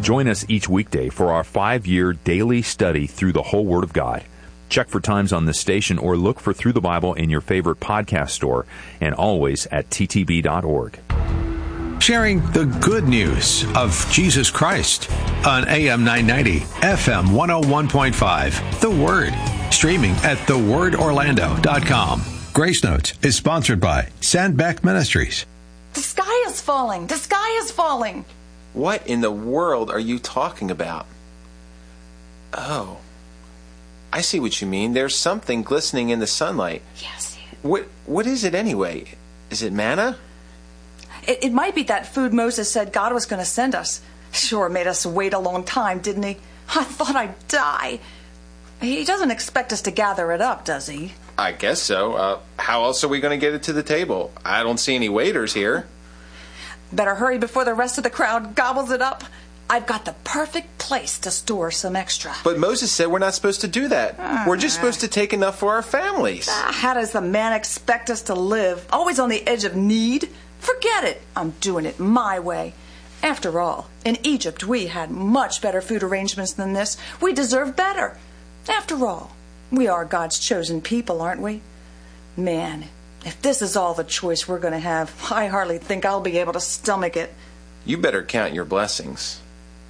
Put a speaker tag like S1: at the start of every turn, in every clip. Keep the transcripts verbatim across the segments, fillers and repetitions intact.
S1: Join us each weekday for our five-year daily study through the whole Word of God. Check for times on this station or look for Through the Bible in your favorite podcast store and always at t t b dot org.
S2: Sharing the good news of Jesus Christ on A M nine ninety, F M one oh one point five, The Word. Streaming at the word orlando dot com. Grace Notes is sponsored by Sandbeck Ministries.
S3: The sky is falling. The sky is falling.
S4: What in the world are you talking about? Oh, I see what you mean. There's something glistening in the sunlight.
S3: Yes.
S4: What What is it anyway? Is it manna?
S3: It, it might be that food Moses said God was going to send us. Sure made us wait a long time, didn't he? I thought I'd die. He doesn't expect us to gather it up, does he?
S4: I guess so. Uh, how else are we going to get it to the table? I don't see any waiters here.
S3: Better hurry before the rest of the crowd gobbles it up. I've got the perfect place to store some extra.
S4: But Moses said we're not supposed to do that. Uh, we're just supposed to take enough for our families.
S3: Uh, how does the man expect us to live? Always on the edge of need? Forget it. I'm doing it my way. After all, in Egypt we had much better food arrangements than this. We deserve better. After all, we are God's chosen people, aren't we? Man, if this is all the choice we're going to have, I hardly think I'll be able to stomach it.
S4: You better count your blessings.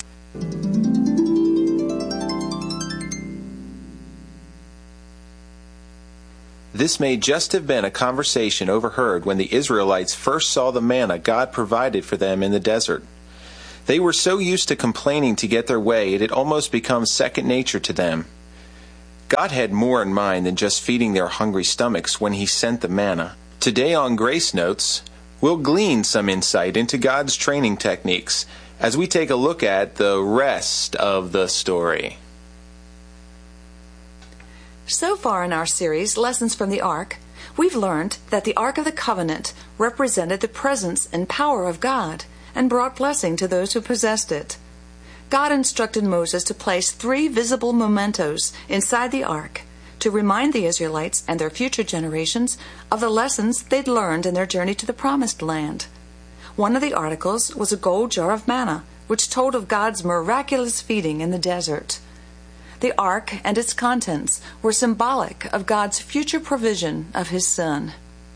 S4: This may just have been a conversation overheard when the Israelites first saw the manna God provided for them in the desert. They were so used to complaining to get their way, it had almost become second nature to them. God had more in mind than just feeding their hungry stomachs when He sent the manna. Today on Grace Notes, we'll glean some insight into God's training techniques as we take a look at the rest of the story.
S3: So far in our series, Lessons from the Ark, we've learned that the Ark of the Covenant represented the presence and power of God and brought blessing to those who possessed it. God instructed Moses to place three visible mementos inside the ark to remind the Israelites and their future generations of the lessons they'd learned in their journey to the Promised Land. One of the articles was a gold jar of manna, which told of God's miraculous feeding in the desert. The ark and its contents were symbolic of God's future provision of His Son.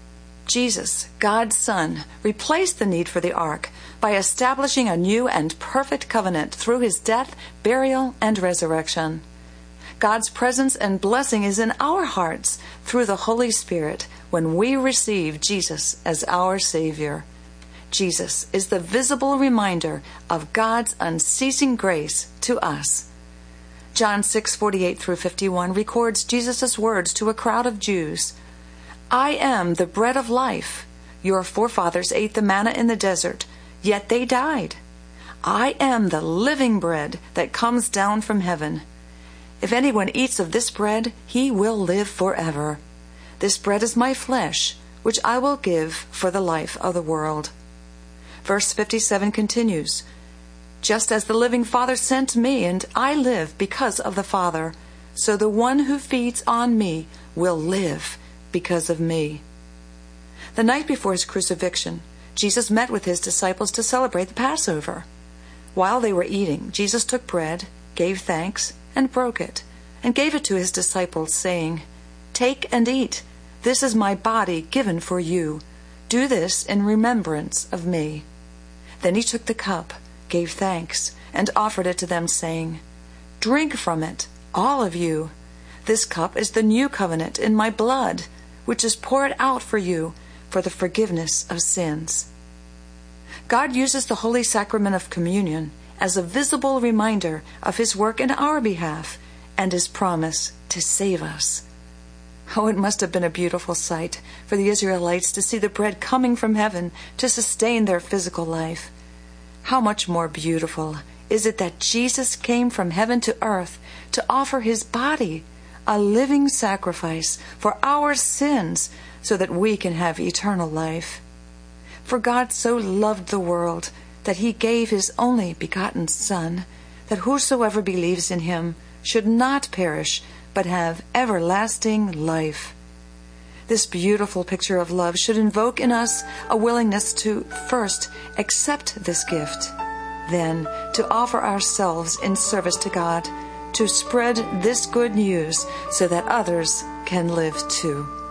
S3: Jesus, God's Son, replaced the need for the ark by establishing a new and perfect covenant through His death, burial, and resurrection. God's presence and blessing is in our hearts through the Holy Spirit when we receive Jesus as our Savior. Jesus is the visible reminder of God's unceasing grace to us. John six forty-eight through fifty-one records Jesus' words to a crowd of Jews. I am the bread of life. Your forefathers ate the manna in the desert, yet they died. I am the living bread that comes down from heaven. If anyone eats of this bread, he will live forever. This bread is my flesh, which I will give for the life of the world. Verse fifty-seven continues, just as the living Father sent me, and I live because of the Father, so the one who feeds on me will live because of me. The night before His crucifixion, Jesus met with His disciples to celebrate the Passover. While they were eating, Jesus took bread, gave thanks, and broke it, and gave it to His disciples, saying, Take and eat. This is my body given for you. Do this in remembrance of me. Then He took the cup, gave thanks, and offered it to them, saying, Drink from it, all of you. This cup is the new covenant in my blood, which is poured out for you for the forgiveness of sins. God uses the holy sacrament of communion as a visible reminder of His work in our behalf and His promise to save us. Oh, it must have been a beautiful sight for the Israelites to see the bread coming from heaven to sustain their physical life. How much more beautiful is it that Jesus came from heaven to earth to offer His body, a living sacrifice for our sins, so that we can have eternal life. For God so loved the world that He gave His only begotten Son, that whosoever believes in Him should not perish, but have everlasting life. This beautiful picture of love should invoke in us a willingness to first accept this gift. then, to offer ourselves in service to God, to spread this good news so that others can live too.